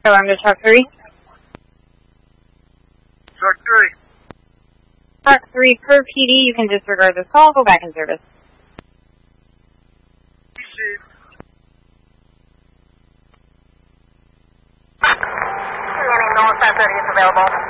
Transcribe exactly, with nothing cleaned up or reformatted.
I'm to truck three. Truck three. Truck three per P D, you can disregard this call, go back in service. Received. Any North five thirty is available.